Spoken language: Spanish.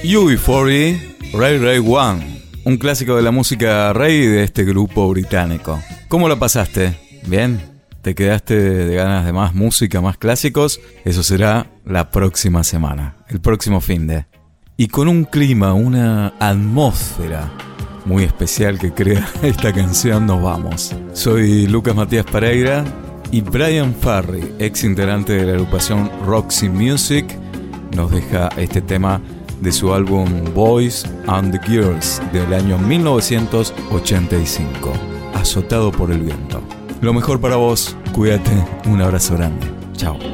UB40, Ray Ray One, un clásico de la música reggae de este grupo británico. ¿Cómo lo pasaste? ¿Bien? ¿Te quedaste de ganas de más música, más clásicos? Eso será la próxima semana, el próximo finde. Y con un clima, una atmósfera muy especial que crea esta canción, nos vamos. Soy Lucas Matías Pereira y Brian Ferry, ex integrante de la agrupación Roxy Music, nos deja este tema de su álbum Boys and the Girls del año 1985, Azotado por el viento. Lo mejor para vos, cuídate, un abrazo grande, chao.